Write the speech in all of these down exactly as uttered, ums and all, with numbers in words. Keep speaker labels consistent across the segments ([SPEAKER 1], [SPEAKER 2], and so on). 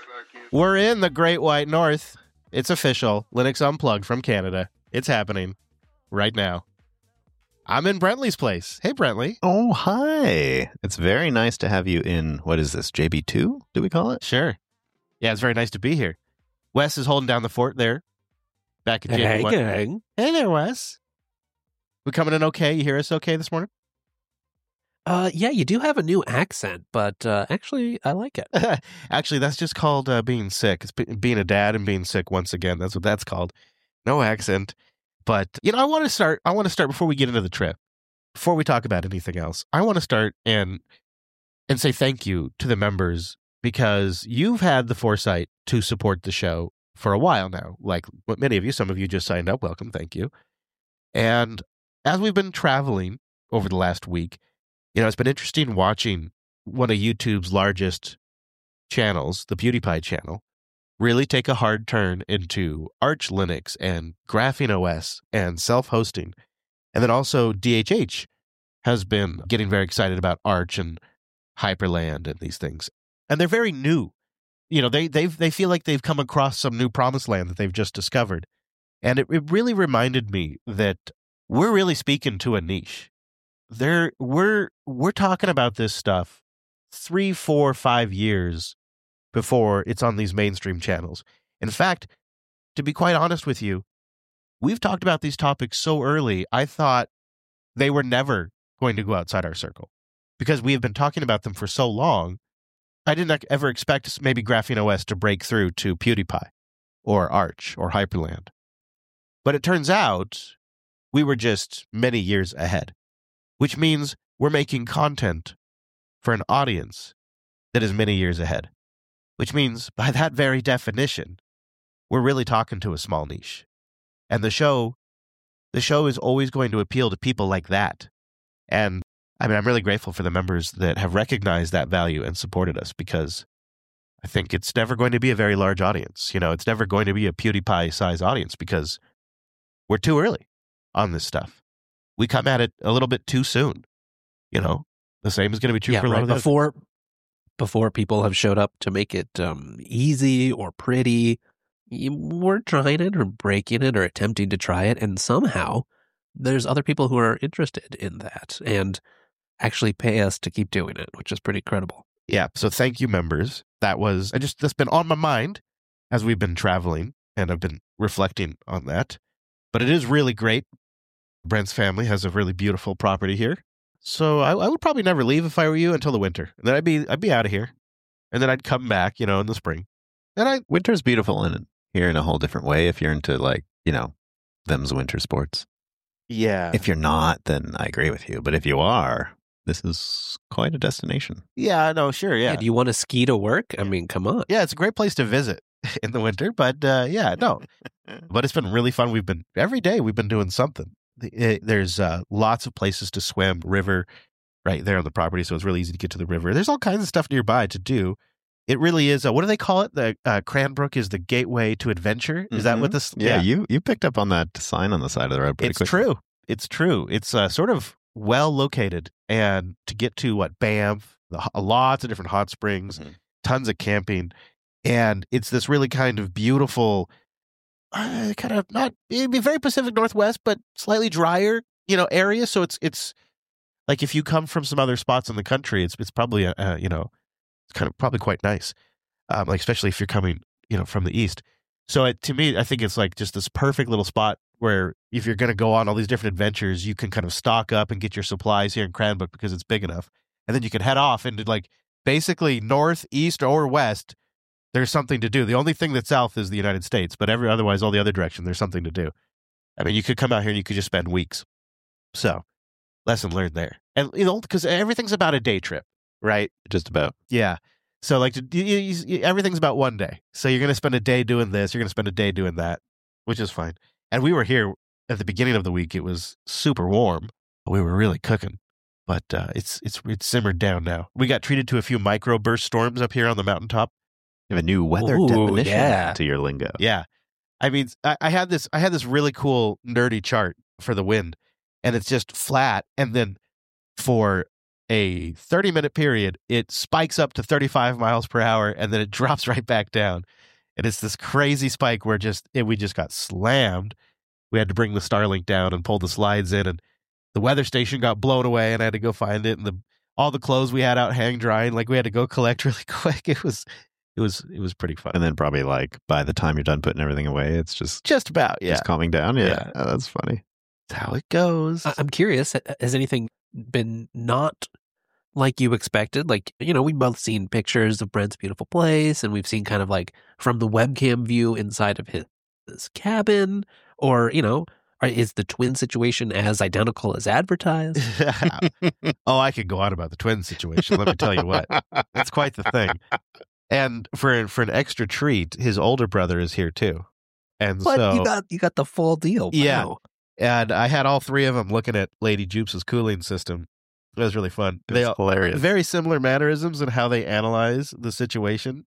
[SPEAKER 1] We're in the Great White North. It's official. Linux Unplugged from Canada. It's happening right now. I'm in Brentley's place. Hey, Brentley.
[SPEAKER 2] Oh, hi. It's very nice to have you in, what is this, J B two, do we call it?
[SPEAKER 1] Sure. Yeah, it's very nice to be here. Wes is holding down the fort there. Back in
[SPEAKER 3] Hey,
[SPEAKER 1] J B one.
[SPEAKER 3] gang.
[SPEAKER 1] Hey there, Wes. We coming in okay? You hear us okay this morning?
[SPEAKER 3] Uh, yeah, you do have a new accent, but uh, actually, I like it.
[SPEAKER 1] Actually, that's just called uh, being sick. It's be- being a dad and being sick once again. That's what that's called. No accent. But, you know, I want to start, I want to start before we get into the trip, before we talk about anything else. I want to start and and say thank you to the members because you've had the foresight to support the show for a while now. Like what many of you, some of you just signed up. Welcome. Thank you. And as we've been traveling over the last week, you know, it's been interesting watching one of YouTube's largest channels, the PewDiePie channel, really take a hard turn into Arch Linux and Graphene O S and self-hosting. And then also D H H has been getting very excited about Arch and Hyperland and these things. And they're very new. You know, they they they feel like they've come across some new promised land that they've just discovered. And it, it really reminded me that we're really speaking to a niche. There, we're we're talking about this stuff three, four, five years before it's on these mainstream channels. In fact, to be quite honest with you, we've talked about these topics so early, I thought they were never going to go outside our circle because we have been talking about them for so long. I didn't ever expect maybe Graphene O S to break through to PewDiePie or Arch or Hyperland. But it turns out we were just many years ahead, which means we're making content for an audience that is many years ahead, which means by that very definition, we're really talking to a small niche. And the show, the show is always going to appeal to people like that. And I mean, I'm really grateful for the members that have recognized that value and supported us because I think it's never going to be a very large audience. You know, it's never going to be a PewDiePie size audience because we're too early on this stuff. We come at it a little bit too soon. You know, the same is going to be true
[SPEAKER 3] yeah,
[SPEAKER 1] for a lot
[SPEAKER 3] right
[SPEAKER 1] of the
[SPEAKER 3] before before people have showed up to make it um, easy or pretty. You we're trying it or breaking it or attempting to try it, and somehow there's other people who are interested in that and actually pay us to keep doing it, which is pretty credible.
[SPEAKER 1] Yeah. So thank you, members. That was I just that's been on my mind as we've been traveling, and I've been reflecting on that. But it is really great. Brent's family has a really beautiful property here. So I, I would probably never leave if I were you until the winter. And then I'd be I'd be out of here. And then I'd come back, you know, in the spring. And I
[SPEAKER 2] Winter's beautiful in here in a whole different way if you're into, like, you know, them's winter sports.
[SPEAKER 1] Yeah.
[SPEAKER 2] If you're not, then I agree with you. But if you are, this is quite a destination.
[SPEAKER 1] Yeah, no, sure, yeah.
[SPEAKER 3] Yeah, do you want to ski to work? I mean, come on.
[SPEAKER 1] Yeah, it's a great place to visit in the winter, but uh, yeah, no. But it's been really fun. We've been every day we've been doing something. There's uh, lots of places to swim, river right there on the property, so it's really easy to get to the river. There's all kinds of stuff nearby to do. It really is. A, what do they call it? The uh, Cranbrook is the gateway to adventure. Is mm-hmm. that what this?
[SPEAKER 2] Yeah, yeah, you you picked up on that sign on the side of the road. Pretty
[SPEAKER 1] it's
[SPEAKER 2] quickly.
[SPEAKER 1] true. It's true. It's uh, sort of well located, and to get to what Banff, the, lots of different hot springs, mm-hmm. tons of camping, and it's this really kind of beautiful. Uh, kind of not it'd be very Pacific Northwest, but slightly drier, you know, area. So it's it's like if you come from some other spots in the country, it's it's probably a, uh, you know, it's kind of probably quite nice, um, like especially if you're coming, you know, from the east. So it, to me, I think it's like just this perfect little spot where if you're going to go on all these different adventures, you can kind of stock up and get your supplies here in Cranbrook because it's big enough, and then you can head off into like basically north, east, or west. There's something to do. The only thing that's south is the United States, but every otherwise, all the other direction, there's something to do. I mean, you could come out here and you could just spend weeks. So, lesson learned there. And, you know, because everything's about a day trip, right?
[SPEAKER 2] Just about.
[SPEAKER 1] Yeah. So, like, you, you, you, everything's about one day. So, you're going to spend a day doing this. You're going to spend a day doing that, which is fine. And we were here at the beginning of the week. It was super warm. We were really cooking. But uh, it's, it's, it's simmered down now. We got treated to a few microburst storms up here on the mountaintop.
[SPEAKER 2] You have a new weather
[SPEAKER 3] Ooh,
[SPEAKER 2] definition
[SPEAKER 3] yeah.
[SPEAKER 2] to your lingo.
[SPEAKER 1] Yeah. I mean, I, I had this I had this really cool nerdy chart for the wind, and it's just flat. And then for a thirty minute period, it spikes up to thirty-five miles per hour and then it drops right back down. And it's this crazy spike where just it, we just got slammed. We had to bring the Starlink down and pull the slides in, and the weather station got blown away, and I had to go find it. And the all the clothes we had out hang drying, like we had to go collect really quick. It was, it was, it was pretty fun.
[SPEAKER 2] And then probably like by the time you're done putting everything away, it's just
[SPEAKER 1] just about yeah,
[SPEAKER 2] just calming down. Yeah,
[SPEAKER 1] Yeah.
[SPEAKER 2] Oh, that's funny.
[SPEAKER 1] that's how it goes.
[SPEAKER 3] I- I'm curious, has anything been not like you expected? Like, you know, we've both seen pictures of Brent's beautiful place, and we've seen kind of like from the webcam view inside of his, his cabin, or, you know, are- is the twin situation as identical as advertised?
[SPEAKER 1] Oh, I could go on about the twin situation. Let me tell you what, that's quite the thing. And for for an extra treat, his older brother is here too. And
[SPEAKER 3] But
[SPEAKER 1] so
[SPEAKER 3] you got you got the full deal.
[SPEAKER 1] Yeah.
[SPEAKER 3] Wow.
[SPEAKER 1] and I had all three of them looking at Lady Jupes' cooling system. It was really fun.
[SPEAKER 2] It
[SPEAKER 1] They
[SPEAKER 2] was
[SPEAKER 1] all,
[SPEAKER 2] hilarious.
[SPEAKER 1] very similar mannerisms in how they analyze the situation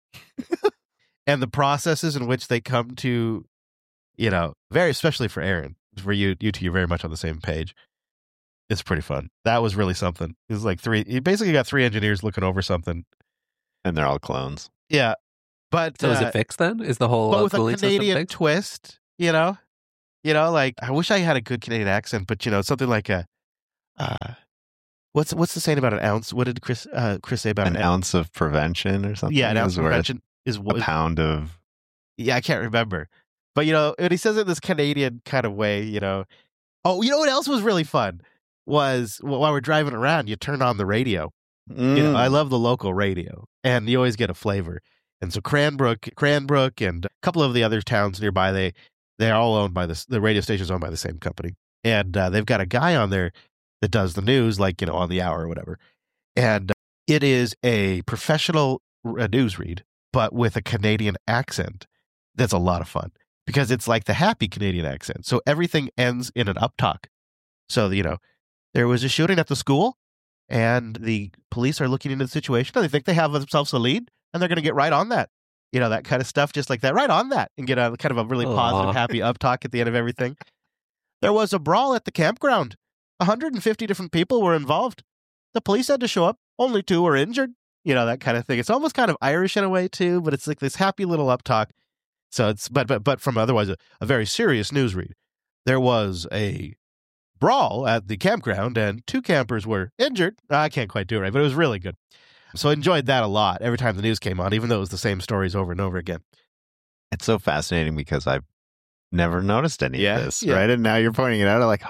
[SPEAKER 1] and the processes in which they come to, you know, very especially for Aaron, for you, you two, you're very much on the same page. It's pretty fun. That was really something. It was like three, you basically got three engineers looking over something.
[SPEAKER 2] And they're all clones.
[SPEAKER 1] Yeah. But,
[SPEAKER 3] So is
[SPEAKER 1] uh,
[SPEAKER 3] it fixed then? Is the whole
[SPEAKER 1] but
[SPEAKER 3] uh,
[SPEAKER 1] with a
[SPEAKER 3] cooling system
[SPEAKER 1] Canadian
[SPEAKER 3] fixed?
[SPEAKER 1] twist, you know, you know, like I wish I had a good Canadian accent, but you know, something like a, uh, what's what's the saying about an ounce? What did Chris uh, Chris say about
[SPEAKER 2] An ounce of prevention or something.
[SPEAKER 1] Yeah, an ounce
[SPEAKER 2] is
[SPEAKER 1] of
[SPEAKER 2] worth
[SPEAKER 1] prevention is
[SPEAKER 2] A
[SPEAKER 1] what.
[SPEAKER 2] pound of.
[SPEAKER 1] Yeah, I can't remember, but you know, when he says it this Canadian kind of way, you know. Oh, you know what else was really fun was while we're driving around, you turn on the radio.
[SPEAKER 2] Mm.
[SPEAKER 1] You know, I love the local radio, and you always get a flavor. And so Cranbrook, Cranbrook, and a couple of the other towns nearby, they they're all owned by this. The radio station's owned by the same company, and uh, they've got a guy on there that does the news, like you know, on the hour or whatever. And it is a professional uh, news read, but with a Canadian accent. That's a lot of fun because it's like the happy Canadian accent. So everything ends in an uptalk. So you know, there was a shooting at the school, and the police are looking into the situation, and they think they have themselves a lead, and they're going to get right on that. You know, that kind of stuff, just like that, right on that, and get a kind of a really
[SPEAKER 3] Aw.
[SPEAKER 1] positive, happy uptalk at the end of everything. There was a brawl at the campground. one hundred fifty different people were involved. The police had to show up. Only two were injured. You know, that kind of thing. It's almost kind of Irish in a way, too, but it's like this happy little uptalk. So it's, but, but, but from otherwise a, a very serious news read. There was a brawl at the campground, and two campers were injured. I can't quite do it right, but it was really good. So I enjoyed that a lot every time the news came on, even though it was the same stories over and over again.
[SPEAKER 2] It's so fascinating because I've never noticed any
[SPEAKER 1] Yeah,
[SPEAKER 2] of this,
[SPEAKER 1] yeah.
[SPEAKER 2] right? And now you're pointing it out. I'm like,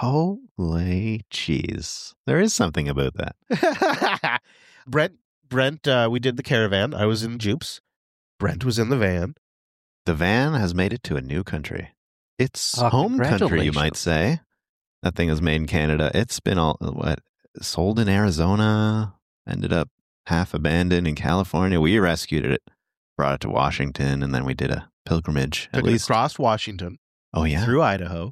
[SPEAKER 2] holy cheese. There is something about that.
[SPEAKER 1] Brent, Brent, uh, we did the caravan. I was in Jupes. Brent was in the van.
[SPEAKER 2] The van has made it to a new country. It's
[SPEAKER 3] Oh,
[SPEAKER 2] home country, you
[SPEAKER 3] congratulations.
[SPEAKER 2] might say. That thing was made in Canada. It's been all what sold in Arizona, ended up half abandoned in California. We rescued it, brought it to Washington, and then we did a pilgrimage.
[SPEAKER 1] Took
[SPEAKER 2] At
[SPEAKER 1] it
[SPEAKER 2] least,
[SPEAKER 1] across Washington,
[SPEAKER 2] oh yeah.
[SPEAKER 1] through Idaho.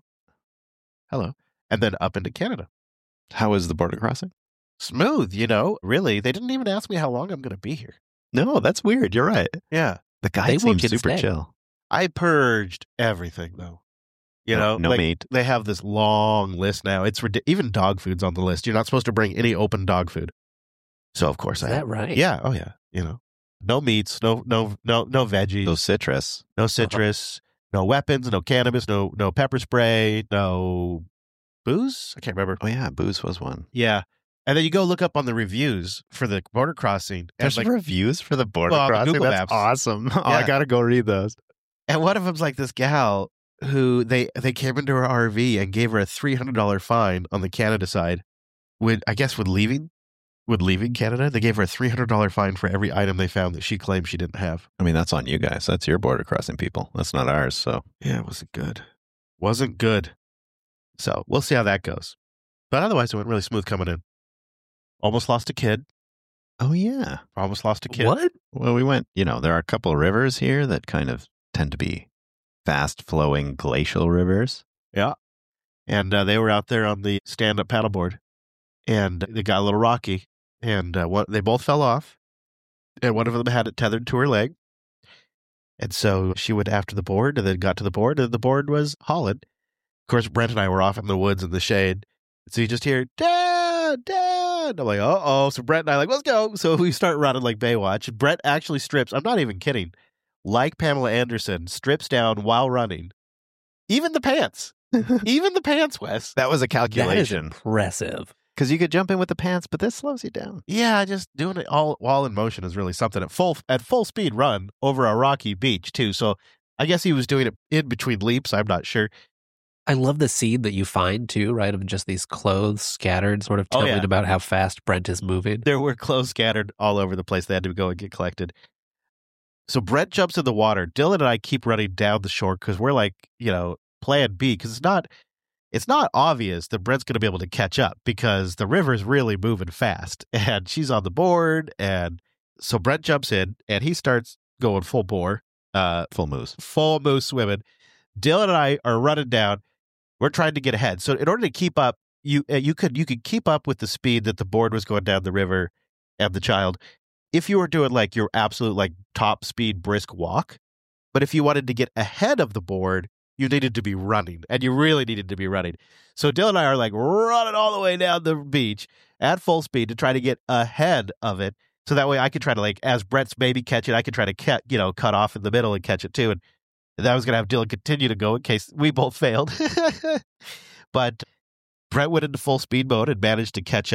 [SPEAKER 1] Hello. And then up into Canada.
[SPEAKER 2] How was the border crossing?
[SPEAKER 1] Smooth, you know, really. They didn't even ask me how long I'm going to be here.
[SPEAKER 2] No, that's weird. You're right.
[SPEAKER 1] Yeah.
[SPEAKER 2] The guy
[SPEAKER 3] They want
[SPEAKER 2] seems
[SPEAKER 3] you to
[SPEAKER 2] super
[SPEAKER 3] stay.
[SPEAKER 2] chill.
[SPEAKER 1] I purged everything, though. You
[SPEAKER 2] No-
[SPEAKER 1] know,
[SPEAKER 2] no
[SPEAKER 1] like,
[SPEAKER 2] meat.
[SPEAKER 1] They have this long list now. It's rid- even dog food's on the list. You're not supposed to bring any open dog food. So of course
[SPEAKER 3] Is
[SPEAKER 1] I
[SPEAKER 3] that
[SPEAKER 1] have.
[SPEAKER 3] right?
[SPEAKER 1] Yeah. Oh yeah. You know, no meats, no no no no veggies,
[SPEAKER 2] Those citrus.
[SPEAKER 1] no citrus, no weapons, no cannabis, no no pepper spray, no booze. I can't remember.
[SPEAKER 2] Oh yeah, booze was one.
[SPEAKER 1] Yeah. And then you go look up on the reviews for the border crossing. And
[SPEAKER 2] There's
[SPEAKER 1] like,
[SPEAKER 2] reviews for the border
[SPEAKER 1] Well, the
[SPEAKER 2] crossing.
[SPEAKER 1] Google
[SPEAKER 2] That's
[SPEAKER 1] Maps.
[SPEAKER 2] awesome. Oh, I
[SPEAKER 1] Yeah.
[SPEAKER 2] gotta go read those.
[SPEAKER 1] and one of them's like this gal who they they came into her R V and gave her a three hundred dollar fine on the Canada side. With I guess with leaving, with leaving Canada, they gave her a three hundred dollar fine for every item they found that she claimed she didn't have.
[SPEAKER 2] I mean, that's on you guys. That's your border crossing people. That's not ours. So
[SPEAKER 1] Yeah, it wasn't good. Wasn't good. So we'll see how that goes. But otherwise, it went really smooth coming in. Almost lost a kid.
[SPEAKER 2] oh yeah.
[SPEAKER 1] Almost lost a kid.
[SPEAKER 3] What?
[SPEAKER 2] Well, we went. You know, there are a couple of rivers here that kind of tend to be fast flowing glacial rivers.
[SPEAKER 1] And uh, they were out there on the stand up paddleboard, and they got a little rocky, and uh, what they both fell off, and one of them had it tethered to her leg, and so she went after the board, and then got to the board, and the board was hauling. Of course, Brent and I were off in the woods in the shade, so you just hear "Dad, Dad," run. I'm like, uh-oh. So Brett and I are like, let's go. So we start running like Baywatch. Brett actually strips. I'm not even kidding. Like Pamela Anderson, strips down while running. Even the pants. Even the pants, Wes.
[SPEAKER 2] That was a
[SPEAKER 3] That is
[SPEAKER 2] calculation.
[SPEAKER 3] impressive.
[SPEAKER 2] Because you could jump in with the pants, but this slows you down.
[SPEAKER 1] Yeah, just doing it all while in motion is really something. At full at full speed run over a rocky beach, too. So I guess he was doing it in between leaps. I'm not sure.
[SPEAKER 3] I love the scene that you find too, right? Of just these clothes scattered, sort of
[SPEAKER 1] Oh,
[SPEAKER 3] telling
[SPEAKER 1] yeah.
[SPEAKER 3] about how fast Brent is moving.
[SPEAKER 1] There were clothes scattered all over the place. They had to go and get collected. So Brett jumps in the water. Dylan and I keep running down the shore because we're like, you know, plan B, because it's not it's not obvious that Brett's going to be able to catch up because the river's really moving fast and she's on the board. And so Brett jumps in and he starts going full bore, uh,
[SPEAKER 2] Full moose.
[SPEAKER 1] full moose swimming. Dylan and I are running down. We're trying to get ahead. So in order to keep up, you uh, you could you could keep up with the speed that the board was going down the river and the child if you were doing like your absolute like top speed brisk walk. But if you wanted to get ahead of the board, you needed to be running, and you really needed to be running. So Dylan and I are like running all the way down the beach at full speed to try to get ahead of it. So that way I could try to, like, as Brett's maybe catch it, I could try to cut, you know, cut off in the middle and catch it too. And that was going to have Dylan continue to go in case we both failed. But Brett went into full speed mode and managed to catch